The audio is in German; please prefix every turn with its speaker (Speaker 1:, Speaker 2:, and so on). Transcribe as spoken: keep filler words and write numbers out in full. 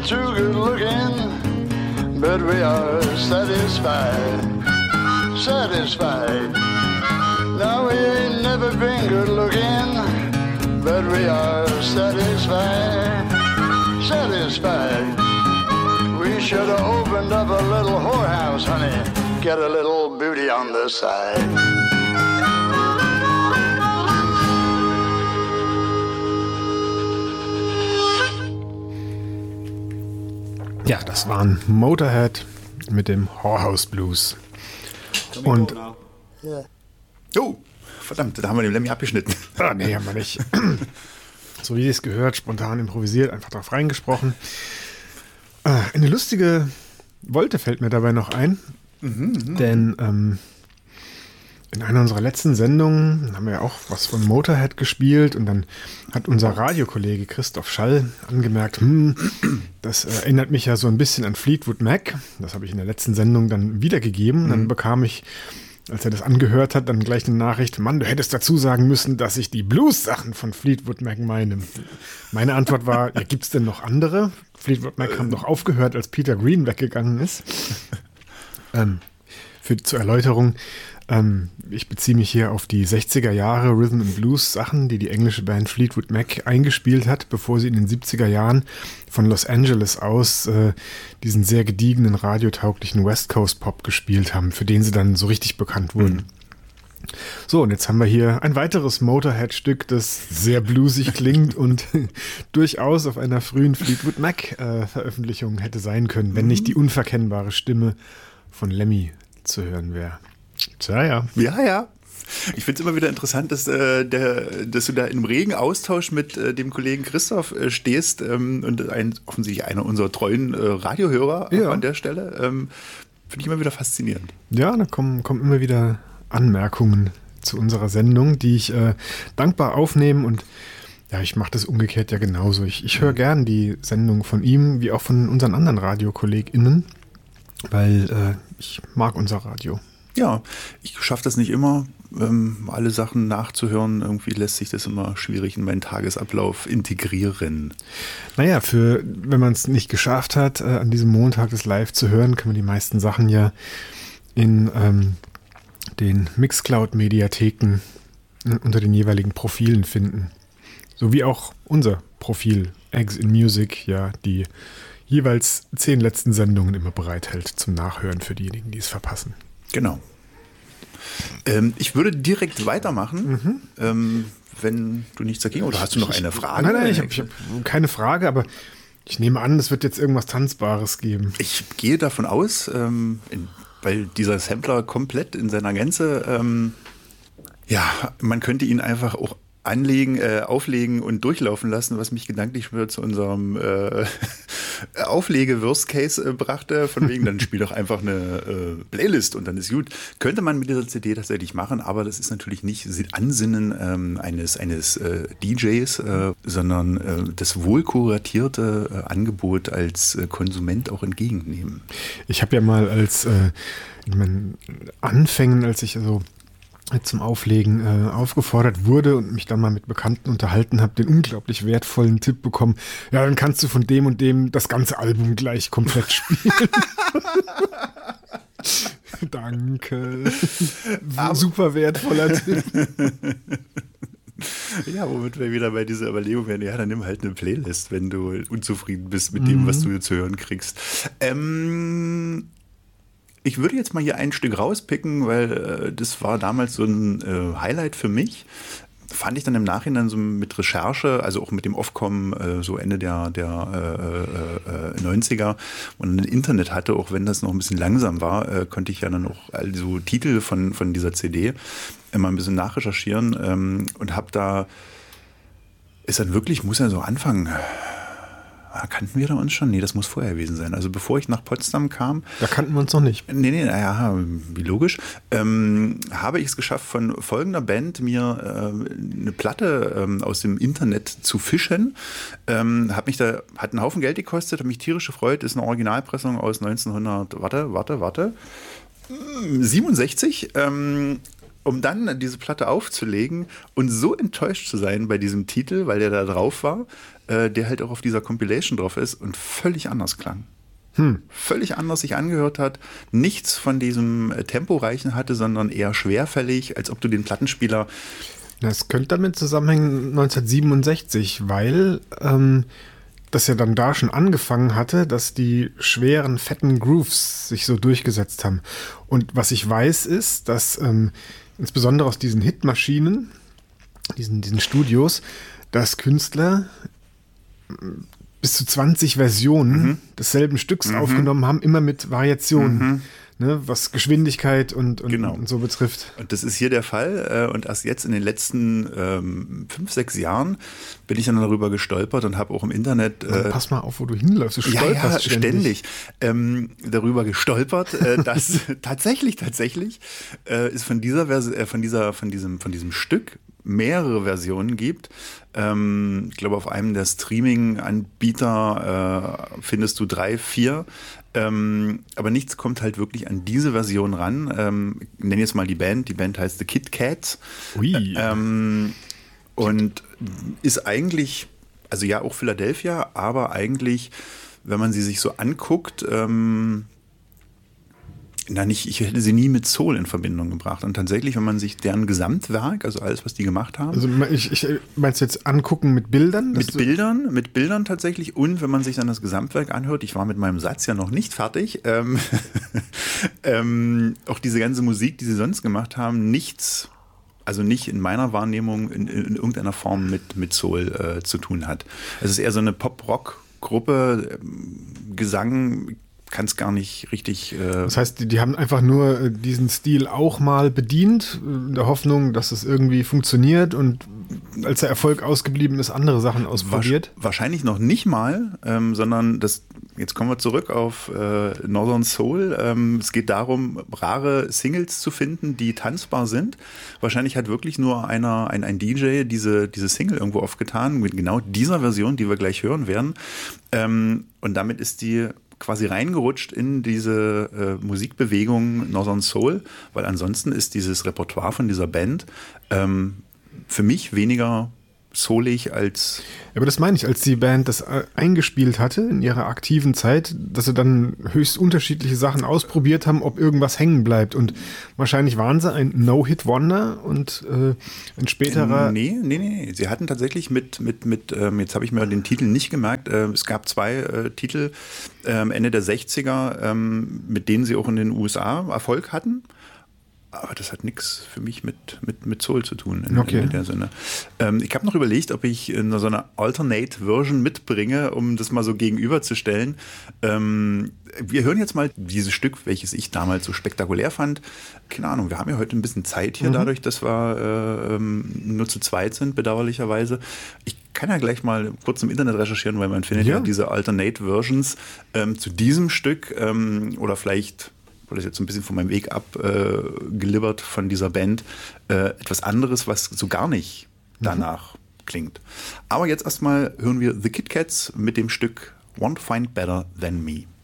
Speaker 1: too good looking, but we are satisfied, satisfied. Now we ain't never been good looking, but we are satisfied, satisfied. We should have opened up a little whorehouse, honey, get a little booty on the side.
Speaker 2: Ja, das waren Motorhead mit dem Whorehouse Blues. Und
Speaker 3: oh, verdammt, da haben wir den Lemmy abgeschnitten.
Speaker 2: Ah, nee, haben wir nicht. So wie es gehört, spontan improvisiert, einfach drauf reingesprochen. Ah, eine lustige Wolte fällt mir dabei noch ein. Mhm, denn ähm, in einer unserer letzten Sendungen haben wir ja auch was von Motorhead gespielt und dann hat unser Radiokollege Christoph Schall angemerkt, hm, das erinnert mich ja so ein bisschen an Fleetwood Mac. Das habe ich in der letzten Sendung dann wiedergegeben. Mhm. Dann bekam ich, als er das angehört hat, dann gleich eine Nachricht, Mann, du hättest dazu sagen müssen, dass ich die Blues-Sachen von Fleetwood Mac meine. Meine Antwort war, ja, gibt's denn noch andere? Fleetwood Mac haben doch aufgehört, als Peter Green weggegangen ist. ähm, für, zur Erläuterung, ähm, ich beziehe mich hier auf die sechziger Jahre Rhythm and Blues Sachen, die die englische Band Fleetwood Mac eingespielt hat, bevor sie in den siebziger Jahren von Los Angeles aus äh, diesen sehr gediegenen, radiotauglichen West Coast Pop gespielt haben, für den sie dann so richtig bekannt wurden. Mhm. So, und jetzt haben wir hier ein weiteres Motorhead-Stück, das sehr bluesig klingt und durchaus auf einer frühen Fleetwood Mac-Veröffentlichung äh, hätte sein können, wenn nicht die unverkennbare Stimme von Lemmy zu hören wäre. Tja, ja.
Speaker 3: Ja, ja. Ich finde es immer wieder interessant, dass, äh, der, dass du da in einem regen Austausch mit äh, dem Kollegen Christoph äh, stehst ähm, und ein, offensichtlich einer unserer treuen äh, Radiohörer
Speaker 2: ja.
Speaker 3: an der Stelle. Ähm, finde ich immer wieder faszinierend.
Speaker 2: Ja, da kommen, kommen immer wieder Anmerkungen zu unserer Sendung, die ich äh, dankbar aufnehme und ja, ich mache das umgekehrt ja genauso. Ich, ich höre gern die Sendung von ihm, wie auch von unseren anderen RadiokollegInnen, weil äh, ich mag unser Radio.
Speaker 3: Ja, ich schaffe das nicht immer, ähm, alle Sachen nachzuhören. Irgendwie lässt sich das immer schwierig in meinen Tagesablauf integrieren.
Speaker 2: Naja, für, wenn man es nicht geschafft hat, äh, an diesem Montag das live zu hören, kann man die meisten Sachen ja in ähm, den Mixcloud-Mediatheken äh, unter den jeweiligen Profilen finden. So wie auch unser Profil Eggs in Music ja die jeweils zehn letzten Sendungen immer bereithält zum Nachhören für diejenigen, die es verpassen.
Speaker 3: Genau. Ähm, ich würde direkt weitermachen, mhm. ähm, wenn du nichts dagegen oder hast du noch eine Frage?
Speaker 2: Nein, nein, ich habe hab keine Frage, aber ich nehme an, es wird jetzt irgendwas Tanzbares geben.
Speaker 3: Ich gehe davon aus, ähm, in, weil dieser Sampler komplett in seiner Gänze, ähm, ja, man könnte ihn einfach auch anlegen, äh, auflegen und durchlaufen lassen, was mich gedanklich wieder zu unserem äh, Auflege-Worst-Case äh, brachte, von wegen, dann spiel doch einfach eine äh, Playlist und dann ist gut. Könnte man mit dieser C D tatsächlich machen, aber das ist natürlich nicht Ansinnen ähm, eines, eines äh, D Js, äh, sondern äh, das wohlkuratierte äh, Angebot als äh, Konsument auch entgegennehmen.
Speaker 2: Ich habe ja mal als äh, in meinen Anfängen, als ich also zum Auflegen äh, aufgefordert wurde und mich dann mal mit Bekannten unterhalten habe, den unglaublich wertvollen Tipp bekommen, ja, dann kannst du von dem und dem das ganze Album gleich komplett spielen. Danke. Aber super wertvoller Tipp.
Speaker 3: Ja, womit wir wieder bei dieser Überlegung werden, ja, dann nimm halt eine Playlist, wenn du unzufrieden bist mit dem, mhm. was du hier zu hören kriegst. Ähm... Ich würde jetzt mal hier ein Stück rauspicken, weil äh, das war damals so ein äh, Highlight für mich. Fand ich dann im Nachhinein so mit Recherche, also auch mit dem Aufkommen äh, so Ende der, der äh, äh, neunziger und ein Internet hatte, auch wenn das noch ein bisschen langsam war, äh, konnte ich ja dann auch also Titel von, von dieser C D immer ein bisschen nachrecherchieren ähm, und habe da, ist dann wirklich, muss ja so anfangen, kannten wir da uns schon? Nee, das muss vorher gewesen sein. Also bevor ich nach Potsdam kam.
Speaker 2: Da kannten wir uns noch nicht.
Speaker 3: Nee, nee, naja, wie logisch. Ähm, habe ich es geschafft, von folgender Band mir äh, eine Platte ähm, aus dem Internet zu fischen. Ähm, hat mich da, hat einen Haufen Geld gekostet, hat mich tierisch gefreut. Ist eine Originalpressung aus neunzehnhundert, warte, warte, warte, siebenundsechzig. Ähm, um dann diese Platte aufzulegen und so enttäuscht zu sein bei diesem Titel, weil der da drauf war, äh, der halt auch auf dieser Compilation drauf ist und völlig anders klang. Hm. Völlig anders sich angehört hat, nichts von diesem äh, Temporeichen hatte, sondern eher schwerfällig, als ob du den Plattenspieler...
Speaker 2: Das könnte damit zusammenhängen neunzehnhundertsiebenundsechzig, weil ähm, das ja dann da schon angefangen hatte, dass die schweren, fetten Grooves sich so durchgesetzt haben. Und was ich weiß ist, dass ähm, insbesondere aus diesen Hitmaschinen, diesen, diesen Studios, dass Künstler bis zu zwanzig Versionen mhm. desselben Stücks mhm. aufgenommen haben, immer mit Variationen. Mhm. Ne, was Geschwindigkeit und, und,
Speaker 3: genau.
Speaker 2: und so betrifft.
Speaker 3: Und das ist hier der Fall. Und erst jetzt in den letzten ähm, fünf, sechs Jahren bin ich dann darüber gestolpert und habe auch im Internet...
Speaker 2: Äh, Pass mal auf, wo du hinläufst. Du
Speaker 3: stolperst ja, ja, ständig. ständig ähm, darüber gestolpert, äh, dass tatsächlich, tatsächlich äh, es von dieser, Vers- äh, von, dieser von, diesem, von diesem Stück mehrere Versionen gibt. Ähm, ich glaube, auf einem der Streaming-Anbieter äh, findest du drei, vier. Ähm, aber nichts kommt halt wirklich an diese Version ran. Ähm, ich nenne jetzt mal die Band. Die Band heißt The Kit Kats.
Speaker 2: Ui.
Speaker 3: Ähm, und ist eigentlich, also ja, auch Philadelphia, aber eigentlich, wenn man sie sich so anguckt, ähm, na nicht, ich hätte sie nie mit Soul in Verbindung gebracht. Und tatsächlich, wenn man sich deren Gesamtwerk, also alles, was die gemacht haben.
Speaker 2: Also ich, ich meinst du jetzt angucken mit Bildern?
Speaker 3: Mit Bildern, mit Bildern tatsächlich. Und wenn man sich dann das Gesamtwerk anhört, ich war mit meinem Satz ja noch nicht fertig, ähm, ähm, auch diese ganze Musik, die sie sonst gemacht haben, nichts, also nicht in meiner Wahrnehmung in, in, in irgendeiner Form mit, mit Soul äh, zu tun hat. Es ist eher so eine Pop-Rock-Gruppe, Gesang, kann es gar nicht richtig... Äh
Speaker 2: das heißt, die, die haben einfach nur diesen Stil auch mal bedient, in der Hoffnung, dass es irgendwie funktioniert und als der Erfolg ausgeblieben ist, andere Sachen ausprobiert?
Speaker 3: Wahrscheinlich noch nicht mal, ähm, sondern das, jetzt kommen wir zurück auf äh, Northern Soul. Ähm, es geht darum, rare Singles zu finden, die tanzbar sind. Wahrscheinlich hat wirklich nur einer, ein, ein D J diese, diese Single irgendwo aufgetan, mit genau dieser Version, die wir gleich hören werden. Ähm, und damit ist die quasi reingerutscht in diese äh, Musikbewegung Northern Soul, weil ansonsten ist dieses Repertoire von dieser Band ähm, für mich weniger soulig als...
Speaker 2: Aber das meine ich, als die Band das eingespielt hatte in ihrer aktiven Zeit, dass sie dann höchst unterschiedliche Sachen ausprobiert haben, ob irgendwas hängen bleibt. Und wahrscheinlich waren sie ein No-Hit-Wonder und äh, ein späterer...
Speaker 3: Nee, nee, nee. Sie hatten tatsächlich mit, mit, mit ähm, jetzt habe ich mir den Titel nicht gemerkt, äh, es gab zwei äh, Titel äh, Ende der sechziger, ähm, mit denen sie auch in den U S A Erfolg hatten. Aber das hat nichts für mich mit, mit, mit Soul zu tun in,
Speaker 2: okay.
Speaker 3: in der Sinne. Ähm, ich habe noch überlegt, ob ich eine, so eine Alternate-Version mitbringe, um das mal so gegenüberzustellen. Ähm, wir hören jetzt mal dieses Stück, welches ich damals so spektakulär fand. Keine Ahnung, wir haben ja heute ein bisschen Zeit hier, mhm. dadurch, dass wir äh, nur zu zweit sind, bedauerlicherweise. Ich kann ja gleich mal kurz im Internet recherchieren, weil man findet ja, ja diese Alternate-Versions ähm, zu diesem Stück ähm, oder vielleicht... oder ist jetzt so ein bisschen von meinem Weg abgelibbert äh, von dieser Band, äh, etwas anderes, was so gar nicht danach mhm. klingt. Aber jetzt erstmal hören wir The Kit Kats mit dem Stück Won't Find Better Than Me.